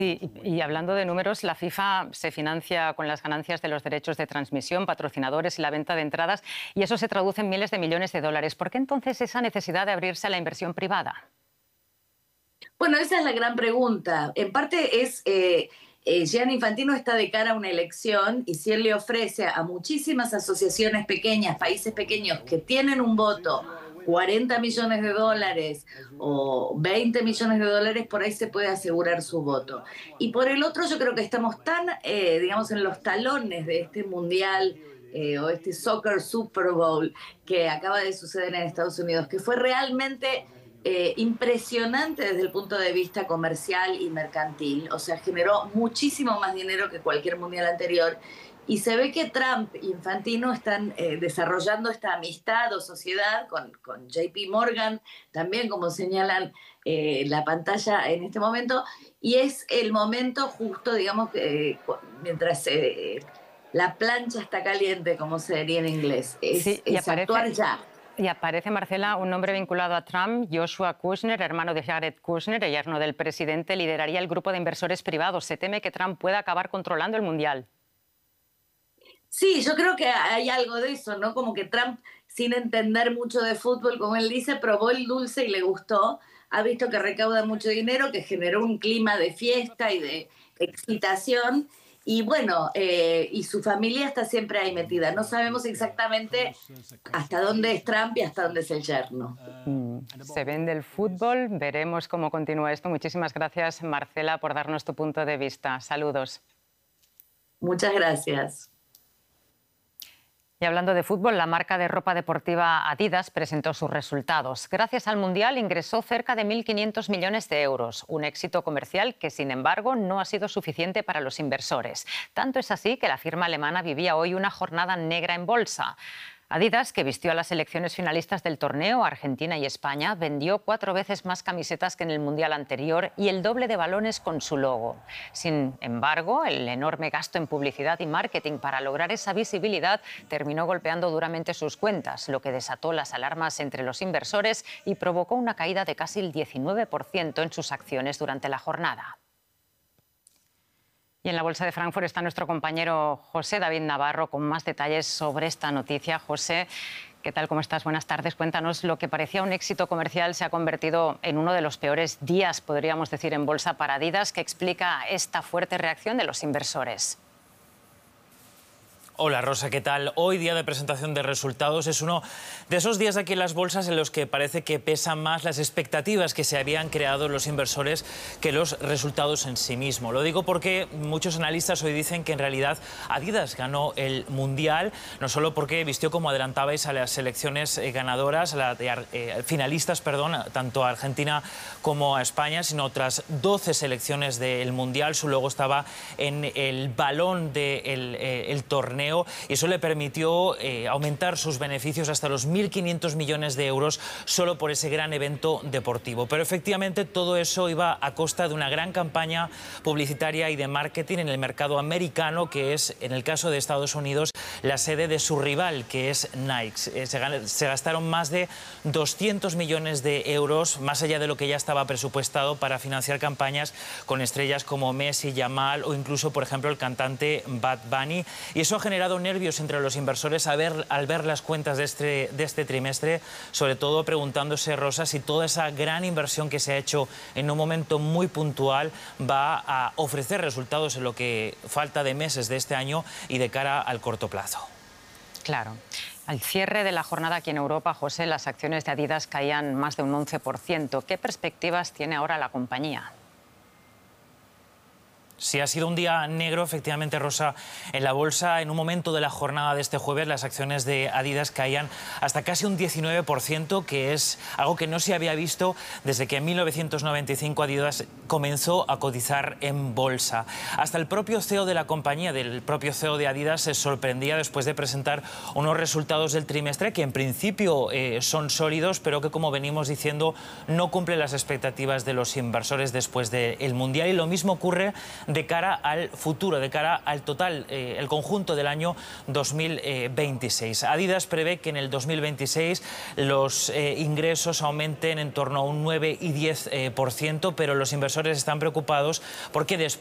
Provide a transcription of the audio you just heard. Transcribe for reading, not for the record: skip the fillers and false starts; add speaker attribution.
Speaker 1: Sí, y hablando de números, la FIFA se financia con las ganancias de los derechos de transmisión, patrocinadores y la venta de entradas, y eso se traduce en miles de millones de dólares. ¿Por qué entonces esa necesidad de abrirse a la inversión privada?
Speaker 2: Bueno, esa es la gran pregunta. En parte Gianni Infantino está de cara a una elección y si él le ofrece a muchísimas asociaciones pequeñas, países pequeños que tienen un voto, 40 millones de dólares o 20 millones de dólares, por ahí se puede asegurar su voto. Y por el otro, yo creo que estamos tan, digamos, en los talones de este mundial o este Soccer Super Bowl que acaba de suceder en Estados Unidos, que fue realmente impresionante desde el punto de vista comercial y mercantil. O sea, generó muchísimo más dinero que cualquier mundial anterior. Y se ve que Trump y Infantino están desarrollando esta amistad o sociedad con JP Morgan, también como señalan la pantalla en este momento. Y es el momento justo, digamos, mientras la plancha está caliente, como se diría en inglés.
Speaker 1: Sí,
Speaker 2: Es actuar ya.
Speaker 1: y aparece, Marcela, un nombre vinculado a Trump, Joshua Kushner, hermano de Jared Kushner, el yerno del presidente, lideraría el grupo de inversores privados. Se teme que Trump pueda acabar controlando el Mundial.
Speaker 2: Sí, yo creo que hay algo de eso, ¿no? Como que Trump, sin entender mucho de fútbol, como él dice, probó el dulce y le gustó. Ha visto que recauda mucho dinero, que generó un clima de fiesta y de excitación. Y bueno, y su familia está siempre ahí metida. No sabemos exactamente hasta dónde es Trump y hasta dónde es el yerno.
Speaker 1: Se vende el fútbol, veremos cómo continúa esto. Muchísimas gracias, Marcela, por darnos tu punto de vista. Saludos.
Speaker 2: Muchas gracias.
Speaker 1: Y hablando de fútbol, la marca de ropa deportiva Adidas presentó sus resultados. Gracias al Mundial ingresó cerca de 1.500 millones de euros, un éxito comercial que, sin embargo, no ha sido suficiente para los inversores. Tanto es así que la firma alemana vivía hoy una jornada negra en bolsa. Adidas, que vistió a las selecciones finalistas del torneo, Argentina y España, vendió 4 veces más camisetas que en el Mundial anterior y el doble de balones con su logo. Sin embargo, el enorme gasto en publicidad y marketing para lograr esa visibilidad terminó golpeando duramente sus cuentas, lo que desató las alarmas entre los inversores y provocó una caída de casi el 19% en sus acciones durante la jornada. Y en la Bolsa de Frankfurt está nuestro compañero José David Navarro con más detalles sobre esta noticia. José, ¿qué tal? ¿Cómo estás? Buenas tardes. Cuéntanos, lo que parecía un éxito comercial se ha convertido en uno de los peores días, podríamos decir, en bolsa para Adidas. ¿Qué explica esta fuerte reacción de los inversores?
Speaker 3: Hola Rosa, ¿qué tal? Hoy, día de presentación de resultados, es uno de esos días aquí en las bolsas en los que parece que pesan más las expectativas que se habían creado los inversores que los resultados en sí mismos. Lo digo porque muchos analistas hoy dicen que en realidad Adidas ganó el Mundial, no solo porque vistió, como adelantabais, a las selecciones ganadoras, finalistas, perdón, tanto a Argentina como a España, sino otras 12 selecciones del Mundial. Su logo estaba en el balón del torneo. Y eso le permitió aumentar sus beneficios hasta los 1.500 millones de euros solo por ese gran evento deportivo. Pero efectivamente todo eso iba a costa de una gran campaña publicitaria y de marketing en el mercado americano, que es, en el caso de Estados Unidos, la sede de su rival, que es Nike. Se gastaron más de 200 millones de euros, más allá de lo que ya estaba presupuestado, para financiar campañas con estrellas como Messi, Yamal o incluso, por ejemplo, el cantante Bad Bunny. Y eso ha generado nervios entre los inversores al ver las cuentas de este trimestre, sobre todo preguntándose, Rosa, si toda esa gran inversión que se ha hecho en un momento muy puntual va a ofrecer resultados en lo que falta de meses de este año y de cara al corto plazo.
Speaker 1: Claro. Al cierre de la jornada aquí en Europa, José, las acciones de Adidas caían más de un 11%. ¿Qué perspectivas tiene ahora la compañía?
Speaker 3: Sí, ha sido un día negro, efectivamente, Rosa, en la bolsa. En un momento de la jornada de este jueves, las acciones de Adidas caían hasta casi un 19%, que es algo que no se había visto desde que en 1995 Adidas comenzó a cotizar en bolsa. Hasta el propio CEO de la compañía, del propio CEO de Adidas, se sorprendía después de presentar unos resultados del trimestre que en principio son sólidos, pero que, como venimos diciendo, no cumplen las expectativas de los inversores después del Mundial. Y lo mismo ocurre de cara al futuro, de cara al total, el conjunto del año 2026. Adidas prevé que en el 2026 los ingresos aumenten en torno a un 9 y 10%, pero los inversores están preocupados porque después